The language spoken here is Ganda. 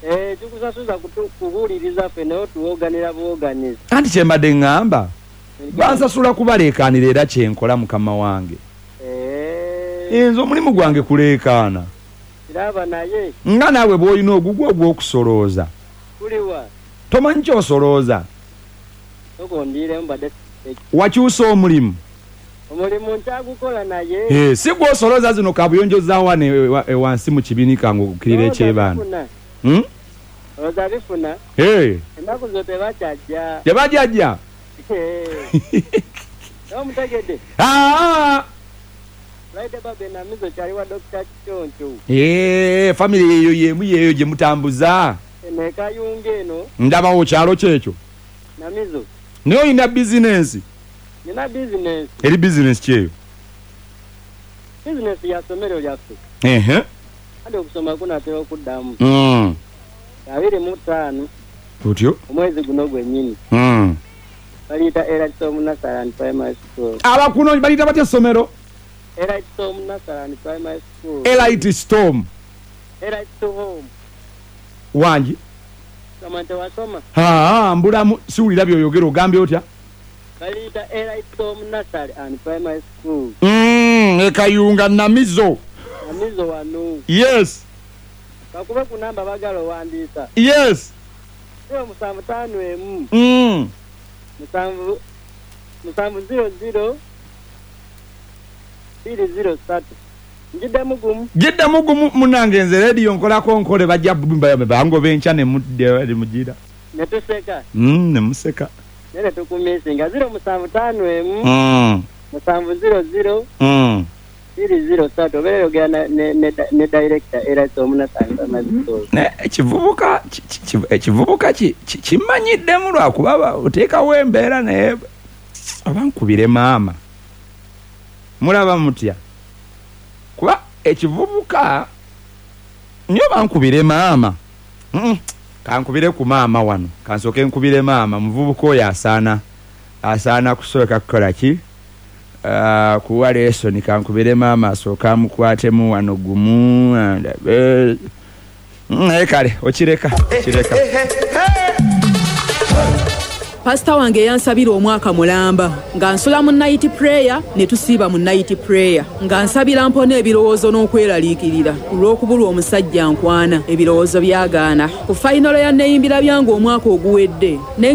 Tukusasuza kubuuliriza ffe naye tuwoganira buwoganiza. Anti kyembadde ngamba bansasula kubaleekaanira era kyenkola mukama wange. Nze omulimu gwange kuleekaana. Kiraba naye. Nga naawe bw'olina ogugwo ogw'okusolooza. Kuliwa. Tomanyi kyosolooza. Ogondiire mbadde. Wakyusa omulimu. Omulimu nkyagukola naye. Si gw'osolooza zino kabuyonjo za wane wansi mu kibinika ng'okukirira ekyebaana. Oza bifuna. Ennaku zo tebakyajja. Tebajjajja. Omutegedde. Laite babe na mizo kyaliwa Dr. Kichoncho. Family eyo yemu yeyo gye mutambuza. Nekayunga eno. Ndabawo kyalo kyekyo. Na mizo. Naye olina bizinensi. Nina bizinensi. Eri bizinensi kyeyo. Bizinensi ya somero lyaffe. Ade okusoma kunatera okuddamu. 25. Tutyo? Omwezi guno gwennyini. Baliyita Elaitom Nasarani Primary School. Abakuno baliyita batya essomero? Elaitom Nasarani Primary School. Elaitom. Elaitom. Wangi? Samante wasoma? Mbulamu siwulira by'oyogera ogambye otya? Baliyita Elaitom Nasarani Primary School. Ekayunga Namizo. Namizo wano. Yes. Kakube ku namba bagala owandiisa. Yes. 751. 700 203. Njidde mugumu munange nze radio nkolako nkole bajja bango bencha ne mudde mugira. Ne tuseka. Ne museka. Ne tukumisinga 0751. 700. 203 obere ogana ne director Elaitom Nasarani. Ekivubuka kimanyidde mu lwakuba oteekawo embeera naye abankubire maama. Mulaba mutya? Kuba ekivubuka nyo bankubire maama. Kankubire ku maama wano. Kansooke nkubire maama muvubuka oyo asaana kusooka kukola ki? Kuwa lesoni kankubire maama asooka mukwatemu wano gumu. Kale okireka. Pastor wange yansabira omwaka mulamba nga nsula mu night prayer ne tusiiba mu night prayer nga nsabira mpone ebirowoozo n'okweraliikirira olw'okubulwa omusajja nkwana ebirowoozo byagaana ku final ya neeyimbira byange omwaka oguwedde.